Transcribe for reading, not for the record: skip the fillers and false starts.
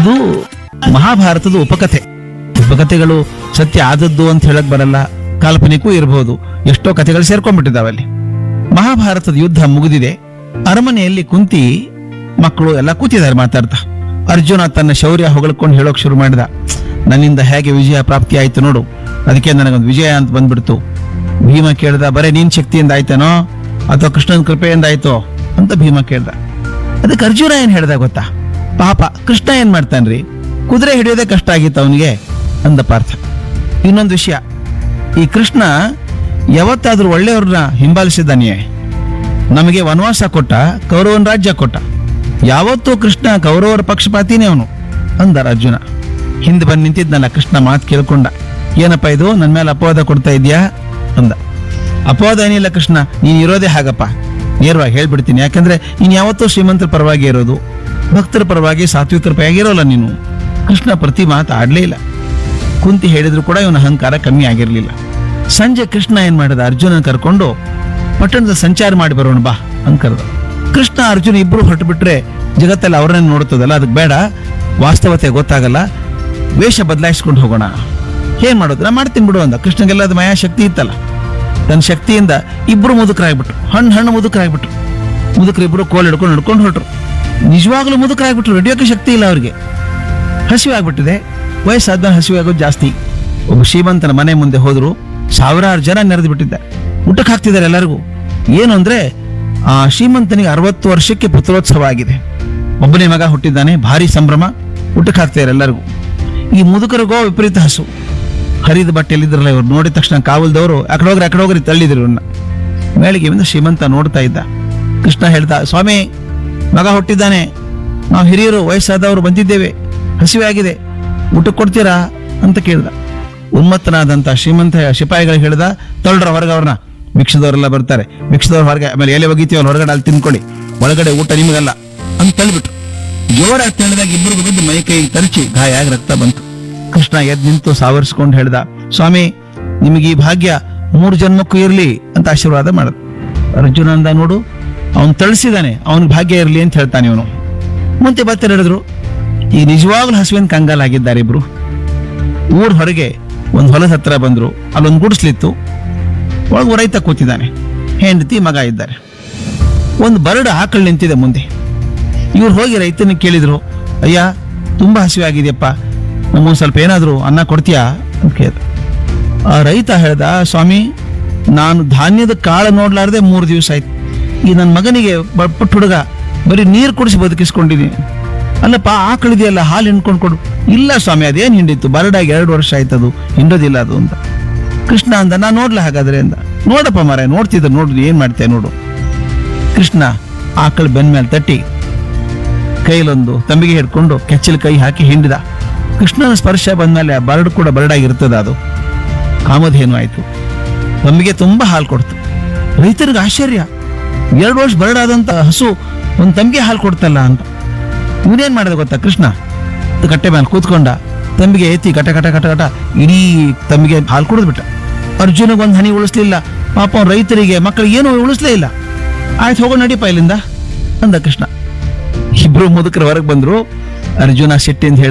ಇದು ಮಹಾಭಾರತದ ಉಪಕಥೆ. ಉಪಕಥೆಗಳು ಸತ್ಯ ಆದದ್ದು ಅಂತ ಹೇಳಕ್ ಬರಲ್ಲ, ಕಾಲ್ಪನಿಕೂ ಇರಬಹುದು. ಎಷ್ಟೋ ಕಥೆಗಳು ಸೇರ್ಕೊಂಡ್ಬಿಟ್ಟಿದ್ದಾವೆ ಅಲ್ಲಿ. ಮಹಾಭಾರತದ ಯುದ್ಧ ಮುಗಿದಿದೆ. ಅರಮನೆಯಲ್ಲಿ ಕುಂತಿ ಮಕ್ಕಳು ಎಲ್ಲ ಕೂತಿದ್ದಾರೆ ಮಾತಾಡ್ತಾ. ಅರ್ಜುನ ತನ್ನ ಶೌರ್ಯ ಹೊಗಳ್ಕೊಂಡು ಹೇಳೋಕ್ ಶುರು ಮಾಡಿದ. ನನ್ನಿಂದ ಹೇಗೆ ವಿಜಯ ಪ್ರಾಪ್ತಿ ಆಯ್ತು ನೋಡು, ಅದಕ್ಕೆ ನನಗೊಂದು ವಿಜಯ ಅಂತ ಬಂದ್ಬಿಡ್ತು. ಭೀಮ ಕೇಳ್ದ, ಬರೇ ನೀನ್ ಶಕ್ತಿಯಿಂದ ಆಯ್ತೇನೋ ಅಥವಾ ಕೃಷ್ಣನ ಕೃಪೆಯಿಂದ ಆಯ್ತೋ ಅಂತ ಭೀಮ ಕೇಳ್ದ. ಅದಕ್ಕೆ ಅರ್ಜುನ ಏನ್ ಹೇಳ್ದ ಗೊತ್ತಾ? ಪಾಪ ಕೃಷ್ಣ ಏನ್ ಮಾಡ್ತಾನ್ರಿ, ಕುದುರೆ ಹಿಡಿಯೋದೇ ಕಷ್ಟ ಆಗಿತ್ತು ಅವನಿಗೆ ಅಂದ ಪಾರ್ಥ. ಇನ್ನೊಂದು ವಿಷಯ, ಈ ಕೃಷ್ಣ ಯಾವತ್ತಾದ್ರೂ ಒಳ್ಳೆಯವ್ರನ್ನ ಹಿಂಬಾಲಿಸಿದ್ದಾನೆಯೇ? ನಮಗೆ ವನವಾಸ ಕೊಟ್ಟ, ಕೌರವನ ರಾಜ್ಯ ಕೊಟ್ಟ. ಯಾವತ್ತೂ ಕೃಷ್ಣ ಕೌರವರ ಪಕ್ಷಪಾತಿನೇ ಅವನು ಅಂದ ಅರ್ಜುನ. ಹಿಂದೆ ಬಂದು ನಿಂತಿದ್ನಲ್ಲ ಕೃಷ್ಣ ಮಾತು ಕೇಳ್ಕೊಂಡ. ಏನಪ್ಪ ಇದು, ನನ್ನ ಮೇಲೆ ಅಪವಾದ ಕೊಡ್ತಾ ಇದೆಯಾ ಅಂದ. ಅಪವಾದ ಏನಿಲ್ಲ ಕೃಷ್ಣ, ನೀನ್ ಇರೋದೇ ಹಾಗಪ್ಪ, ನೇರವಾಗಿ ಹೇಳ್ಬಿಡ್ತೀನಿ. ಯಾಕಂದ್ರೆ ನೀನ್ ಯಾವತ್ತೂ ಶ್ರೀಮಂತರ ಪರವಾಗಿ ಇರೋದು, ಭಕ್ತರ ಪರವಾಗಿ ಸಾತ್ವಿಕರ ಪರವಾಗಿ ಇರೋಲ್ಲ ನೀನು. ಕೃಷ್ಣ ಪ್ರತಿ ಮಾತು ಆಡ್ಲೇ ಇಲ್ಲ. ಕುಂತಿ ಹೇಳಿದ್ರು ಕೂಡ ಇವನ ಅಹಂಕಾರ ಕಮ್ಮಿ ಆಗಿರ್ಲಿಲ್ಲ. ಸಂಜೆ ಕೃಷ್ಣ ಏನ್ ಮಾಡಿದ, ಅರ್ಜುನ ಕರ್ಕೊಂಡು ಪಟ್ಟಣದ ಸಂಚಾರ ಮಾಡಿ ಬರೋಣ ಬಾ ಅಂತ ಕರೆದ. ಕೃಷ್ಣ ಅರ್ಜುನ ಇಬ್ರು ಹೊರಟು ಬಿಟ್ರೆ ಜಗತ್ತಲ್ಲಿ ಅವ್ರನ್ನ ನೋಡ್ತದಲ್ಲ, ಅದಕ್ಕೆ ಬೇಡ, ವಾಸ್ತವತೆ ಗೊತ್ತಾಗಲ್ಲ, ವೇಷ ಬದಲಾಯಿಸ್ಕೊಂಡು ಹೋಗೋಣ. ಏನ್ ಮಾಡೋದು, ನಾ ಮಾಡ್ತೀನಿ ಬಿಡು ಅಂದ. ಕೃಷ್ಣಗೆಲ್ಲ ಅದು ಮಾಯಾ ಶಕ್ತಿ ಇತ್ತಲ್ಲ, ತನ್ನ ಶಕ್ತಿಯಿಂದ ಇಬ್ರು ಮುದುಕರಾಗ್ಬಿಟ್ರು, ಹಣ್ಣು ಮುದುಕರಾಗ್ಬಿಟ್ರು. ಮುದುಕರು ಇಬ್ರು ಕೋಲ್ ಹಿಡ್ಕೊಂಡು ನಡ್ಕೊಂಡು ಹೊರಟ್ರು. ನಿಜವಾಗ್ಲೂ ಮುದುಕರಾಗ್ಬಿಟ್ರು, ರೆಡಿಯೋಕೆ ಶಕ್ತಿ ಇಲ್ಲ ಅವ್ರಿಗೆ. ಹಸಿವೆ ಆಗ್ಬಿಟ್ಟಿದೆ, ವಯಸ್ಸಾದ್ಮೇಲೆ ಹಸಿವೆ ಆಗೋದು ಜಾಸ್ತಿ. ಒಬ್ಬ ಶ್ರೀಮಂತನ ಮನೆ ಮುಂದೆ ಹೋದ್ರು, ಸಾವಿರಾರು ಜನ ನೆರೆದು ಬಿಟ್ಟಿದ್ದಾರೆ, ಊಟಕ್ಕೆ ಹಾಕ್ತಿದ್ದಾರೆ ಎಲ್ಲರಿಗೂ. ಏನು ಅಂದ್ರೆ ಆ ಶ್ರೀಮಂತನಿಗೆ 60 ವರ್ಷಕ್ಕೆ ಪುತ್ರೋತ್ಸವ ಆಗಿದೆ, ಒಬ್ಬನೇ ಮಗ ಹುಟ್ಟಿದ್ದಾನೆ, ಭಾರಿ ಸಂಭ್ರಮ, ಊಟಕ್ಕೆ ಹಾಕ್ತಿದ್ದಾರೆ ಎಲ್ಲರಿಗೂ. ಈ ಮುದುಕರಿಗೋ ವಿಪರೀತ ಹಸು. ಹರಿದ ಬಟ್ಟೆಯಲ್ಲಿದ್ರಲ್ಲ ಇವ್ರು, ನೋಡಿದ ತಕ್ಷಣ ಕಾವಲ್ದವರು ಅಕಡೆ ಹೋಗ್ರಿ ತಳ್ಳಿದ್ರು ಇವ್ರನ್ನ. ಮೇಳಿಗೆ ಬಂದು ಶ್ರೀಮಂತ ನೋಡ್ತಾ ಇದ್ದ. ಕೃಷ್ಣ ಹೇಳ್ತಾ, ಸ್ವಾಮಿ ಮಗ ಹುಟ್ಟಿದ್ದಾನೆ, ನಾವು ಹಿರಿಯರು ವಯಸ್ಸಾದವರು ಬಂದಿದ್ದೇವೆ, ಹಸಿವೆ ಆಗಿದೆ, ಊಟಕ್ಕೆ ಕೊಡ್ತೀರಾ ಅಂತ ಕೇಳ್ದ. ಉನ್ಮತ್ತನಾದಂತ ಶ್ರೀಮಂತ ಶಿಪಾಯಿಗಳಿಗೆ ಹೇಳ್ದ, ತೊಳ್ರ ಹೊರಗೆ ಅವ್ರನ್ನ, ಭಿಕ್ಷದವರೆಲ್ಲ ಬರ್ತಾರೆ, ಭಿಕ್ಷದವ್ರ ಹೊರಗೆ, ಆಮೇಲೆ ಎಲೆ ಒಗಿತೀವಲ್ಲ ಹೊರಗಡೆ ಅಲ್ಲಿ ತಿನ್ಕೊಳ್ಳಿ, ಒಳಗಡೆ ಊಟ ನಿಮಗಲ್ಲ ಅಂತ ತಳ್ಳಿಬಿಟ್ರು. ಜೋರಾಗಿ ತಳ್ಳಿದಾಗ ಇಬ್ಬರಿಗೂ ಬಿದ್ದು ಮೈ ಕೈ ತರಚಿ ಗಾಯ ಆಗಿ ರಕ್ತ ಬಂತು. ಕೃಷ್ಣ ಎದ್ದು ನಿಂತು ಸಾವರಿಸ್ಕೊಂಡು ಹೇಳ್ದ, ಸ್ವಾಮಿ ನಿಮಗೆ ಈ ಭಾಗ್ಯ 3 ಜನ್ಮಕ್ಕೂ ಇರ್ಲಿ ಅಂತ ಆಶೀರ್ವಾದ ಮಾಡಿದ. ಅರ್ಜುನ ಅಂದ, ನೋಡು ಅವನು ತಳಿಸಿದಾನೆ, ಅವನಿಗೆ ಭಾಗ್ಯ ಇರ್ಲಿ ಅಂತ ಹೇಳ್ತಾನೆ ಇವನು. ಮುಂದೆ ಮತ್ತೆ ಹೇಳಿದ್ರು, ಈಗ ನಿಜವಾಗ್ಲೂ ಹಸುವಿನ ಕಂಗಾಲಾಗಿದ್ದಾರೆ ಇಬ್ರು. ಊರ್ ಹೊರಗೆ ಒಂದು ಹೊಲದ ಹತ್ರ ಬಂದ್ರು, ಅಲ್ಲೊಂದು ಗುಡಿಸ್ಲಿತ್ತು, ಒಳಗೆ ರೈತ ಕೂತಿದ್ದಾನೆ, ಹೆಂಡತಿ ಮಗ ಇದ್ದಾರೆ. ಒಂದು ಬರಡು ಆಕಳು ನಿಂತಿದೆ ಮುಂದೆ. ಇವ್ರು ಹೋಗಿ ರೈತನ ಕೇಳಿದ್ರು, ಅಯ್ಯ ತುಂಬಾ ಹಸಿವೆ ಆಗಿದೆಯಪ್ಪ, ನಮಗೊಂದು ಸ್ವಲ್ಪ ಏನಾದ್ರು ಅನ್ನ ಕೊಡ್ತೀಯಾ ಅಂತ ಕೇಳಿದ. ಆ ರೈತ ಹೇಳ್ದ, ಸ್ವಾಮಿ ನಾನು ಧಾನ್ಯದ ಕಾಳು ನೋಡ್ಲಾರ್ದೆ 3 ದಿವಸ ಆಯ್ತು. ಈ ನನ್ನ ಮಗನಿಗೆ ಪುಟ್ಟ ಹುಡುಗ ಬರೀ ನೀರು ಕುಡಿಸಿ ಬದುಕಿಸ್ಕೊಂಡಿದ್ದೀನಿ. ಅಲ್ಲಪ್ಪ ಆಕಳಿದೆಯಲ್ಲ, ಹಾಲು ಹಿಂಡ್ಕೊಂಡು ಕೊಡು. ಇಲ್ಲ ಸ್ವಾಮಿ ಅದೇನು ಹಿಂಡಿತ್ತು, ಬರಡಾಗಿ 2 ವರ್ಷ ಆಯ್ತದು, ಹಿಂಡೋದಿಲ್ಲ ಅದು ಅಂತ. ಕೃಷ್ಣ ಅಂದ, ನಾ ನೋಡ್ಲ ಹಾಗಾದ್ರೆ ಅಂದ. ನೋಡಪ್ಪ ಮಾರ, ನೋಡ್ತಿದ್ದ, ನೋಡು ಏನ್ ಮಾಡ್ತೇವೆ ನೋಡು. ಕೃಷ್ಣ ಆಕಳ ಬೆನ್ ಮೇಲೆ ತಟ್ಟಿ ಕೈಲೊಂದು ತಂಬಿಗೆ ಹಿಡ್ಕೊಂಡು ಕೆಚ್ಚಲು ಕೈ ಹಾಕಿ ಹಿಂಡಿದ. ಕೃಷ್ಣನ ಸ್ಪರ್ಶ ಬಂದ್ಮೇಲೆ ಆ ಬರಡು ಕೂಡ ಬರಡಾಗಿರ್ತದ, ಅದು ಕಾಮಧೇನು ಆಯ್ತು. ತಂಬಿಗೆ ತುಂಬಾ ಹಾಲು ಕೊಡ್ತು. ರೈತರಿಗೆ ಆಶ್ಚರ್ಯ, 2 ವರ್ಷ ಬರಡಾದಂತ ಹಸು ಒಂದು ತಂಬಿಗೆ ಹಾಲು ಕೊಡ್ತಲ್ಲ ಅಂತ. ಇವನೇನ್ ಮಾಡಿದ ಗೊತ್ತಾ, ಕೃಷ್ಣ ಕಟ್ಟೆ ಮೇಲೆ ಕೂತ್ಕೊಂಡ, ತಂಬಿಗೆ ಎತ್ತಿ ಕಟ ಕಟ ಕಟ ಕಟ ಇಡೀ ತಂಬಿಗೆ ಹಾಲು ಕುಡಿದ್ಬಿಟ್ಟ. ಅರ್ಜುನಿಗೊಂದು ಹನಿ ಉಳಿಸ್ಲಿಲ್ಲ. ಪಾಪ ರೈತರಿಗೆ ಮಕ್ಕಳಿಗೆ ಏನು ಉಳಿಸ್ಲೇ ಇಲ್ಲ. ಆಯ್ತು ಹೋಗೋ ನಡಿಪ ಇಲ್ಲಿಂದ ಅಂದ ಕೃಷ್ಣ. ಇಬ್ರು ಮುದುಕರು ಹೊರಗೆ ಬಂದ್ರು. ಅರ್ಜುನ ಸಿಟ್ಟಿಂದ